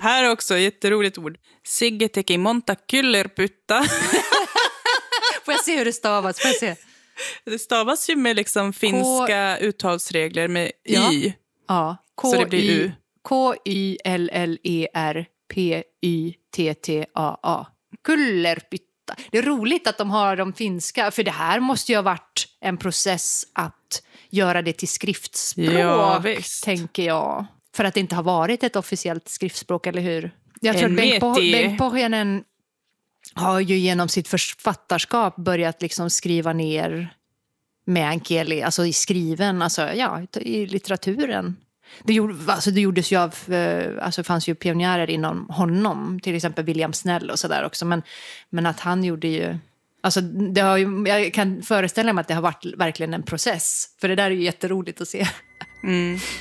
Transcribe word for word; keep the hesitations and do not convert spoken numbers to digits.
Här också, jätteroligt ord. Sigge teki monta kyllerpytta. Får jag se hur det stavas? Får jag se? Det stavas ju med liksom finska K... uttalsregler med ja. y. Ja. K- så det blir u. K Y L L E R P Y T T A A. Kullerpytta. Det är roligt att de har de finska, för det här måste ju ha varit en process att göra det till skriftspråk, ja, visst. tänker jag. För att det inte har varit ett officiellt skriftspråk, eller hur? Jag tror en att Bengt, meti... Bengt Pohjonen har ju genom sitt författarskap börjat liksom skriva ner meänkieli, alltså i skriven, alltså ja, i litteraturen. Det, gjorde, alltså det gjordes ju av, alltså det fanns ju pionjärer inom honom, till exempel William Snell och sådär också, men, men att han gjorde ju, alltså det har ju, jag kan föreställa mig att det har varit verkligen en process, för det där är ju jätteroligt att se. Mm.